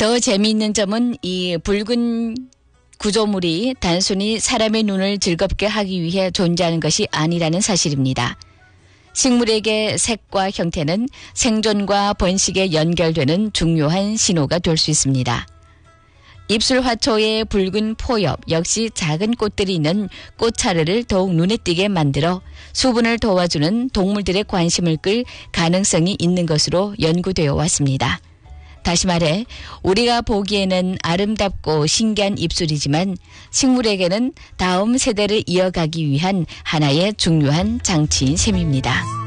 더 재미있는 점은 이 붉은 구조물이 단순히 사람의 눈을 즐겁게 하기 위해 존재하는 것이 아니라는 사실입니다. 식물에게 색과 형태는 생존과 번식에 연결되는 중요한 신호가 될 수 있습니다. 입술화초의 붉은 포엽 역시 작은 꽃들이 있는 꽃차르를 더욱 눈에 띄게 만들어 수분을 도와주는 동물들의 관심을 끌 가능성이 있는 것으로 연구되어 왔습니다. 다시 말해 우리가 보기에는 아름답고 신기한 입술이지만 식물에게는 다음 세대를 이어가기 위한 하나의 중요한 장치인 셈입니다.